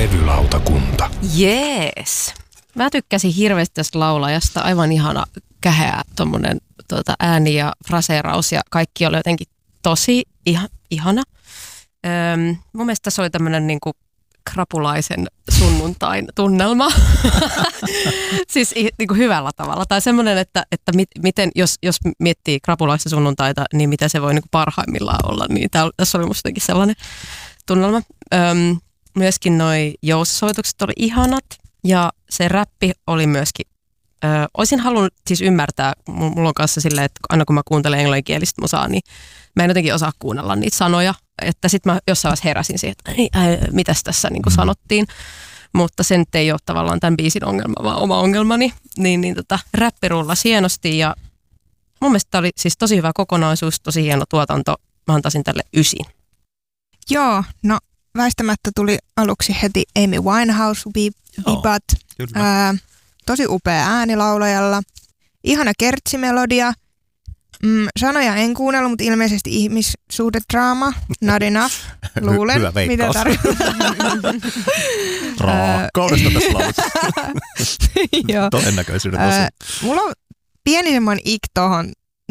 Levylautakunta. Jees. Mä tykkäsin hirveästi tästä laulajasta. Aivan ihana, käheä tommonen ääni ja fraseeraus ja kaikki oli jotenkin tosi ihana. Mun mielestä tässä oli tämmönen niinku krapulaisen sunnuntain tunnelma. Siis niinku hyvällä tavalla. Tai semmoinen, että miten, jos miettii krapulaista sunnuntaita, niin mitä se voi niinku parhaimmillaan olla. Niin tässä oli musta jotenkin sellainen tunnelma. Myöskin noi joussoitukset oli ihanat ja se räppi oli myöskin. Olisin halunnut siis ymmärtää, mulla on kanssa silleen, että aina kun mä kuuntelen englanninkielistä musaa, niin mä en jotenkin osaa kuunnella niitä sanoja. Että sit mä jossain vaiheessa heräsin siihen, että mitäs tässä niin kuin sanottiin. Mutta se nyt ei ole tavallaan tämän biisin ongelma, vaan oma ongelmani. Niin räppi rullasi hienosti ja mun mielestä tämä oli siis tosi hyvä kokonaisuus, tosi hieno tuotanto. Mä antaisin tälle 9. Joo, no väistämättä tuli aluksi heti Amy Winehouse-vibat. Tosi upea ääni laulajalla. Ihana kertsimelodia. Sanoja en kuunnellut, mutta ilmeisesti ihmissuhdedraama. Not enough. Luulen. Hyvä veikkaus. Mitä Rakkaudesta tässä laulut. Todennäköisyyden tosi. Mulla on pieni semmoinen ik tohon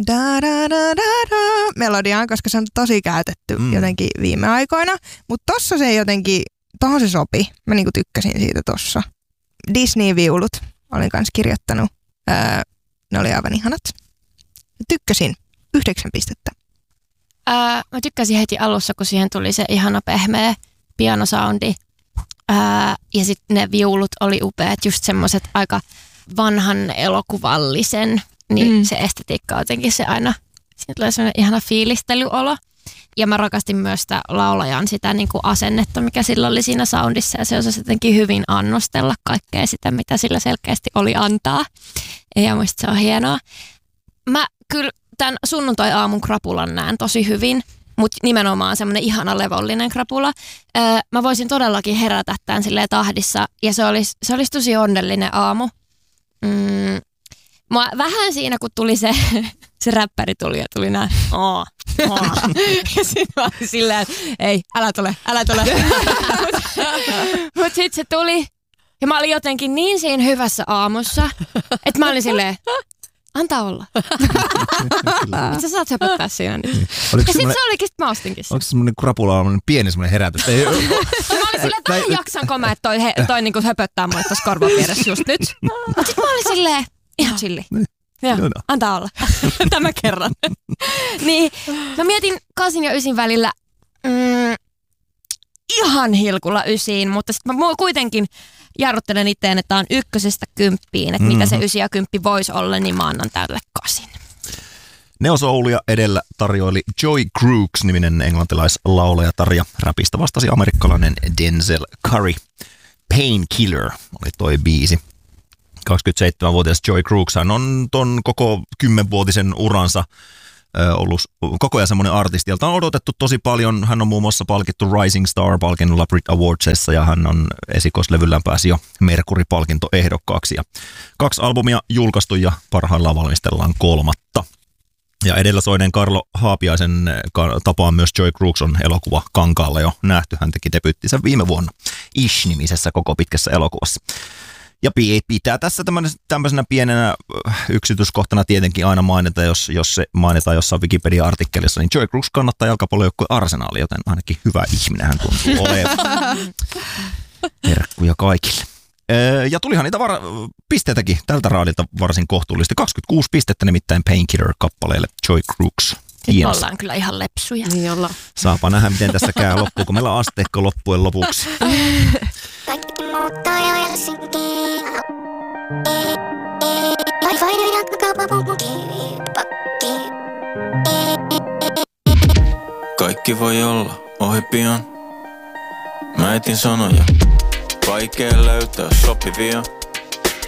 melodiaan, koska se on tosi käytetty jotenkin viime aikoina. Mutta tossa se jotenkin, tohon se sopi. Mä niinku tykkäsin siitä tossa. Disney-viulut olin kanssa kirjoittanut. Ne oli aivan ihanat. Tykkäsin 9 pistettä. Mä tykkäsin heti alussa, kun siihen tuli se ihana pehmeä pianosoundi. Ja sitten ne viulut oli upeat, just semmoiset aika vanhan elokuvallisen. Niin se estetiikka jotenkin se aina, siinä tulee semmoinen ihana fiilistelyolo. Ja mä rakastin myös sitä laulajan sitä niin kuin asennetta, mikä sillä oli siinä soundissa. Ja se osasi jotenkin hyvin annostella kaikkea sitä, mitä sillä selkeästi oli antaa. Ja musta se on hienoa. Mä kyllä tämän sunnuntai-aamun krapulan näen tosi hyvin, mutta nimenomaan semmoinen ihana levollinen krapula. Mä voisin todellakin herätä tämän silleen tahdissa ja se olisi tosi onnellinen aamu. Mä vähän siinä, kun tuli se räppäri tuli ja tuli nää ja sit mä olin silleen, että ei, älä tule. Mut sit se tuli ja mä olin jotenkin niin siinä hyvässä aamussa, että mä olin silleen, antaa olla. Sä saat höpöttää siinä nyt. Ja sit se olikin, sit mä ostinkin sen. Onko se semmoinen krapula, pieni semmoinen herätys? Mä olin silleen, että jaksanko mä, että toi niinku höpöttää mulle tossa korvan vieressä just nyt. Mut sit mä olin silleen, ihan chilli. Joo, antaa olla. Tämä kerran. Niin, mä mietin 8 ja 9 välillä ihan hilkulla 9, mutta sitten mä kuitenkin jarruttelen itteen, että on 1–10, että mitä se 9 ja 10 voisi olla, niin mä annan tälle 8. Neo Soulia edellä tarjoili Joy Crooks-niminen englantilaislaulajatar ja räpistä vastasi amerikkalainen Denzel Curry. Painkiller oli toi biisi. 27-vuotias Joy Crooks, hän on ton koko 10-vuotisen uransa ollut koko ajan semmoinen artisti, jolta on odotettu tosi paljon. Hän on muun muassa palkittu Rising Star-palkinnolla Brit Awardsissa ja hän on esikoislevyllään pääsi jo Mercury-palkintoehdokkaaksi. Ja 2 albumia julkaistu ja parhaillaan valmistellaan 3. Ja edellä soineen Karlo Haapiaisen tapaan myös Joy Crooks on elokuva Kankaalla jo nähty. Hän teki debyyttinsä viime vuonna Ish-nimisessä koko pitkässä elokuvassa. Ja pitää tässä tämmöisenä pienenä yksityiskohtana tietenkin aina mainita, jos se mainitaan jossain Wikipedia-artikkelissa, niin Joy Crooks kannattaa jalkapallojoukkue Arsenalia, joten ainakin hyvä ihminen hän tuntuu olevan. Terkkuja kaikille. Ja tulihan niitä pisteitäkin tältä raadilta varsin kohtuullisesti. 26 pistettä nimittäin Painkiller-kappaleelle Joy Crooks. Nyt ollaan kyllä ihan lepsuja. Niin ollaan. Saapa nähdä, miten tässä käy loppuun, kun meillä on asteikko loppujen lopuksi. Kaikki muuttaa ja Helsinki. Kaikki voi olla ohi pian. Mä etin sanoja. Vaikea löytää sopivia.